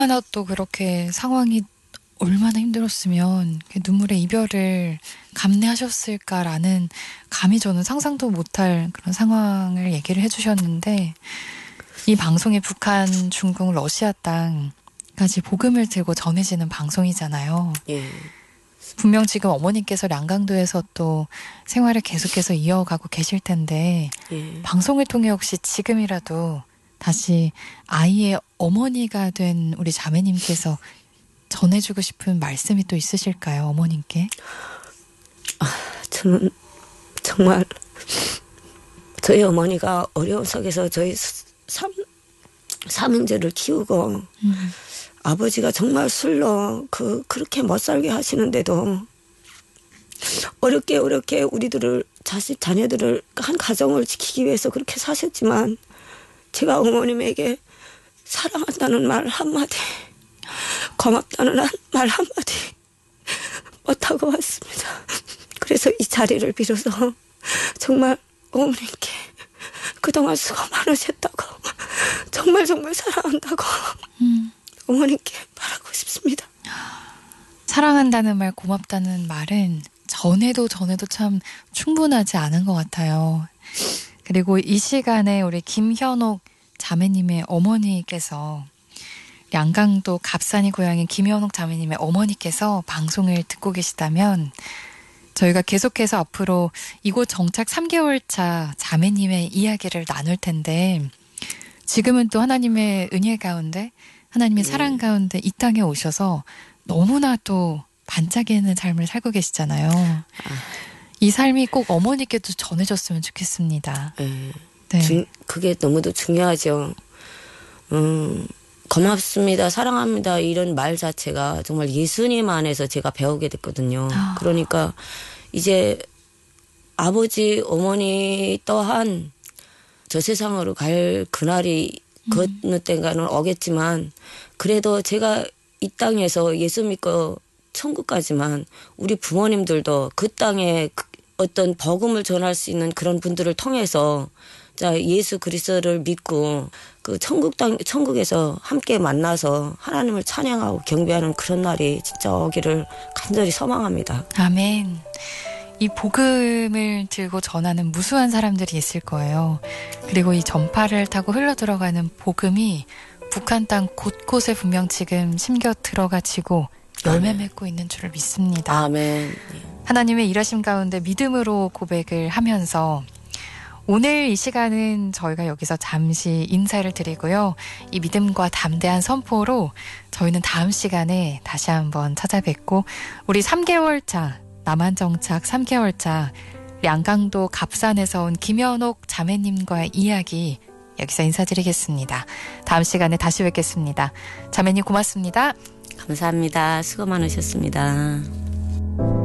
얼마나 또 그렇게 상황이 얼마나 힘들었으면 눈물의 이별을 감내하셨을까라는 감히 저는 상상도 못할 그런 상황을 얘기를 해주셨는데 이 방송이 북한, 중국, 러시아 땅까지 복음을 들고 전해지는 방송이잖아요. 예. 분명 지금 어머님께서 량강도에서 또 생활을 계속해서 이어가고 계실 텐데 예. 방송을 통해 혹시 지금이라도 다시 아이의 어머니가 된 우리 자매님께서 전해주고 싶은 말씀이 또 있으실까요? 어머님께? 저는 정말 저희 어머니가 어려운 속에서 저희 삼형제를 키우고 아버지가 정말 술로 그렇게 못 살게 하시는데도 어렵게 우리들을 자녀들을 한 가정을 지키기 위해서 그렇게 사셨지만 제가 어머님에게 사랑한다는 말 한마디, 고맙다는 말 한마디 못하고 왔습니다. 그래서 이 자리를 빌어서 정말 어머님께 그동안 수고 많으셨다고 정말 사랑한다고 어머님께 말하고 싶습니다. 사랑한다는 말, 고맙다는 말은 전에도 참 충분하지 않은 것 같아요. 그리고 이 시간에 우리 김현옥 자매님의 어머니께서 양강도 갑산이 고향인 김현옥 자매님의 어머니께서 방송을 듣고 계시다면 저희가 계속해서 앞으로 이곳 정착 3개월 차 자매님의 이야기를 나눌 텐데 지금은 또 하나님의 은혜 가운데 하나님의 사랑 가운데 이 땅에 오셔서 너무나도 반짝이는 삶을 살고 계시잖아요. 이 삶이 꼭 어머니께도 전해졌으면 좋겠습니다. 네. 그게 너무도 중요하죠. 고맙습니다, 사랑합니다 이런 말 자체가 정말 예수님 안에서 제가 배우게 됐거든요. 그러니까 이제 아버지, 어머니 또한 저 세상으로 갈 그날이 어느 때가는 오겠지만 그래도 제가 이 땅에서 예수 믿고 천국 가지만 우리 부모님들도 그 땅에 어떤 복음을 전할 수 있는 그런 분들을 통해서 자 예수 그리스도를 믿고 그 천국에서 함께 만나서 하나님을 찬양하고 경배하는 그런 날이 진짜 오기를 간절히 소망합니다. 아멘. 이 복음을 들고 전하는 무수한 사람들이 있을 거예요. 그리고 이 전파를 타고 흘러들어가는 복음이 북한 땅 곳곳에 분명 지금 심겨 들어가지고 열매 맺고 있는 줄을 믿습니다. 아멘. 하나님의 일하심 가운데 믿음으로 고백을 하면서 오늘 이 시간은 저희가 여기서 잠시 인사를 드리고요. 이 믿음과 담대한 선포로 저희는 다음 시간에 다시 한번 찾아뵙고 우리 3개월 차 남한 정착 3개월 차 량강도 갑산에서 온 김현옥 자매님과의 이야기 여기서 인사드리겠습니다. 다음 시간에 다시 뵙겠습니다. 자매님 고맙습니다. 감사합니다. 수고 많으셨습니다.